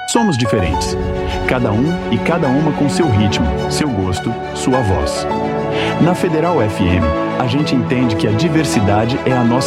Somos diferentes. Cada um e cada uma com seu ritmo, seu gosto, sua voz. Na Federal FM, a gente entende que a diversidade é a nossa